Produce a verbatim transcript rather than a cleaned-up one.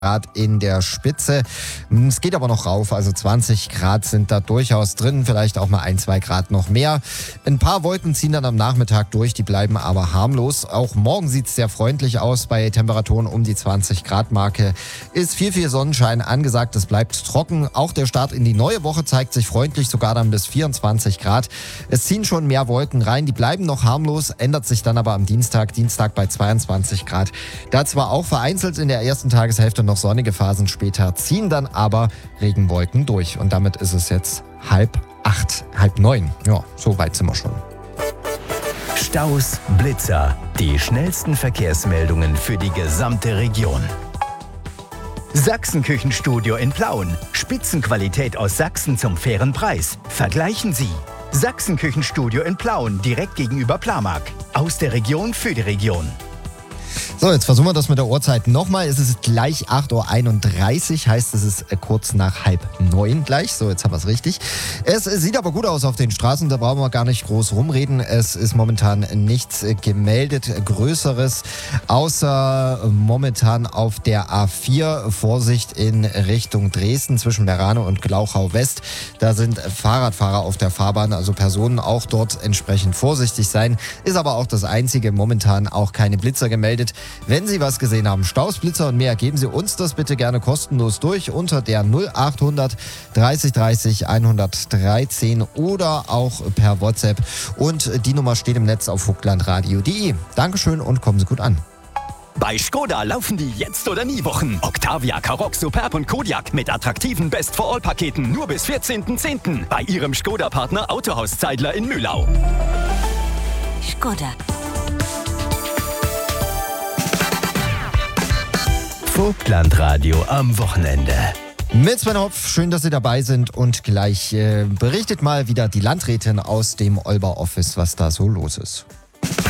Grad in der Spitze. Es geht aber noch rauf, also zwanzig Grad sind da durchaus drin, vielleicht auch mal ein, zwei Grad noch mehr. Ein paar Wolken ziehen dann am Nachmittag durch, die bleiben aber harmlos. Auch morgen sieht es sehr freundlich aus bei Temperaturen um die zwanzig Grad Marke. Ist viel, viel Sonnenschein angesagt, es bleibt trocken. Auch der Start in die neue Woche zeigt sich freundlich, sogar dann bis vierundzwanzig Grad. Es ziehen schon mehr Wolken rein, die bleiben noch harmlos, ändert sich dann aber am Dienstag, Dienstag bei zweiundzwanzig Grad. Da zwar auch vereinzelt in der ersten Tageshälfte noch sonnige Phasen, später ziehen dann aber Regenwolken durch. Und damit ist es jetzt halb acht, halb neun. Ja, so weit sind wir schon. Staus, Blitzer, die schnellsten Verkehrsmeldungen für die gesamte Region. Sachsenküchenstudio in Plauen. Spitzenqualität aus Sachsen zum fairen Preis. Vergleichen Sie. Sachsenküchenstudio in Plauen, direkt gegenüber Plamark. Aus der Region für die Region. So, jetzt versuchen wir das mit der Uhrzeit nochmal. Es ist gleich acht Uhr einunddreißig, heißt es ist kurz nach halb neun gleich. So, jetzt haben wir es richtig. Es sieht aber gut aus auf den Straßen, da brauchen wir gar nicht groß rumreden. Es ist momentan nichts gemeldet, Größeres, außer momentan auf der A vier. Vorsicht in Richtung Dresden zwischen Merano und Glauchau West. Da sind Fahrradfahrer auf der Fahrbahn, also Personen auch dort entsprechend vorsichtig sein. Ist aber auch das Einzige, momentan auch keine Blitzer gemeldet. Wenn Sie was gesehen haben, Staus, Blitzer und mehr, geben Sie uns das bitte gerne kostenlos durch unter der null achthundert dreißig dreißig hundertdreizehn oder auch per WhatsApp. Und die Nummer steht im Netz auf vogtlandradio punkt de. Dankeschön und kommen Sie gut an. Bei Skoda laufen die Jetzt- oder Nie-Wochen. Octavia, Karoq, Superb und Kodiaq mit attraktiven Best-for-All-Paketen nur bis vierzehnten zehnten bei Ihrem Skoda-Partner Autohaus Zeidler in Mühlau. Skoda. Vogtlandradio am Wochenende. Mit Sven Hopf, schön, dass Sie dabei sind und gleich äh, berichtet mal wieder die Landrätin aus dem Olber Office, was da so los ist.